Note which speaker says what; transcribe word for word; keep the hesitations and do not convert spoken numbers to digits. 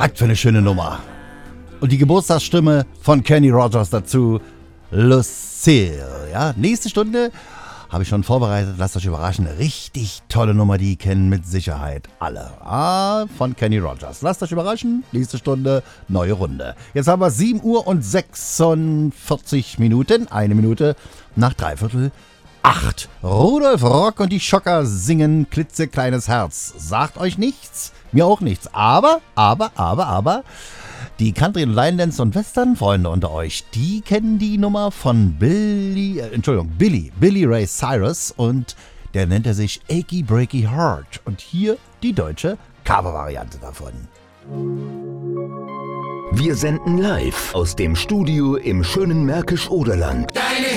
Speaker 1: Was für eine schöne Nummer. Und die Geburtstagsstimme von Kenny Rogers dazu, Lucille. Ja, nächste Stunde habe ich schon vorbereitet. Lasst euch überraschen. Eine richtig tolle Nummer, die kennen mit Sicherheit alle. Ah, von Kenny Rogers. Lasst euch überraschen. Nächste Stunde, neue Runde. Jetzt haben wir sieben Uhr und sechsundvierzig Minuten. Eine Minute nach dreiviertel acht. Rudolf Rock und die Schocker singen Klitzekleines Herz. Sagt euch nichts? Mir auch nichts. Aber, aber, aber, aber... Die Country- und Line-Dance- und Western-Freunde unter euch, die kennen die Nummer von Billy, äh, Entschuldigung, Billy, Billy Ray Cyrus und der nennt er sich Achy Breaky Heart. Und hier die deutsche Cover-Variante davon.
Speaker 2: Wir senden live aus dem Studio im schönen Märkisch-Oderland.